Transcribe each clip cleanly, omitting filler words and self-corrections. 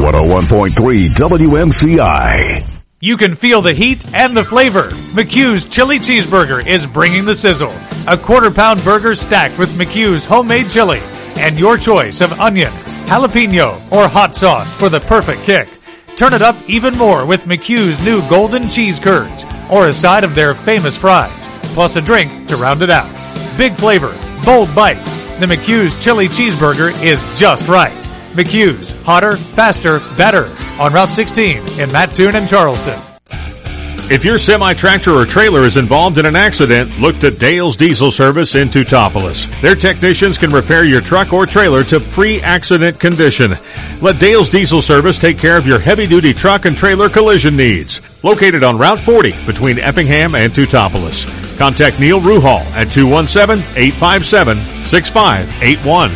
101.3 WMCI. You can feel the heat and the flavor. McHugh's Chili Cheeseburger is bringing the sizzle. A quarter-pound burger stacked with McHugh's homemade chili and your choice of onion, jalapeno, or hot sauce for the perfect kick. Turn it up even more with McHugh's new golden cheese curds or a side of their famous fries, plus a drink to round it out. Big flavor, bold bite. The McHugh's Chili Cheeseburger is just right. McHugh's, hotter, faster, better. On Route 16 in Mattoon and Charleston. If your semi-tractor or trailer is involved in an accident, look to Dale's Diesel Service in Teutopolis. Their technicians can repair your truck or trailer to pre-accident condition. Let Dale's Diesel Service take care of your heavy-duty truck and trailer collision needs. Located on Route 40 between Effingham and Teutopolis. Contact Neil Ruhal at 217-857-6581.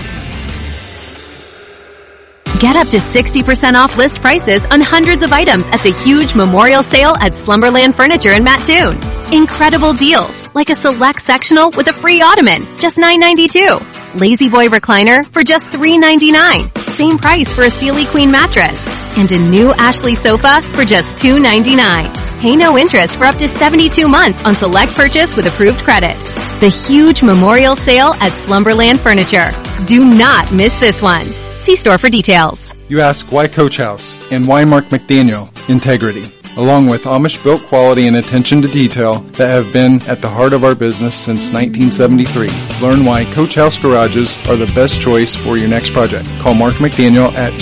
Get up to 60% off list prices on hundreds of items at the huge memorial sale at Slumberland Furniture in Mattoon. Incredible deals, like a select sectional with a free ottoman, just $9.92. Lazy Boy recliner for just $3.99. Same price for a Sealy Queen mattress. And a new Ashley sofa for just $2.99. Pay no interest for up to 72 months on select purchase with approved credit. The huge memorial sale at Slumberland Furniture. Do not miss this one. See store for details. You ask why Coach House and why Mark McDaniel? Integrity, along with Amish-built quality and attention to detail that have been at the heart of our business since 1973. Learn why Coach House garages are the best choice for your next project. Call Mark McDaniel at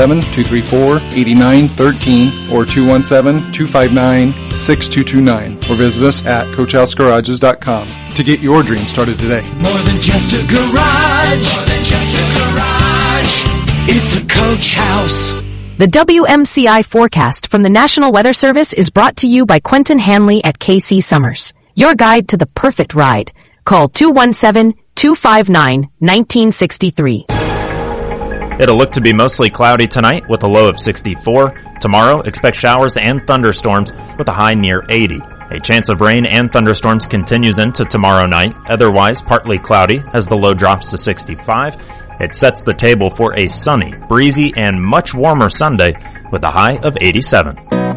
217-234-8913 or 217-259-6229 or visit us at CoachHouseGarages.com to get your dream started today. More than just a garage. More than just a garage. It's a Coach House. The WMCI forecast from the National Weather Service is brought to you by Quentin Hanley at KC Summers. Your guide to the perfect ride. Call 217-259-1963. It'll look to be mostly cloudy tonight with a low of 64. Tomorrow, expect showers and thunderstorms with a high near 80. A chance of rain and thunderstorms continues into tomorrow night. Otherwise, partly cloudy as the low drops to 65. It sets the table for a sunny, breezy, and much warmer Sunday with a high of 87.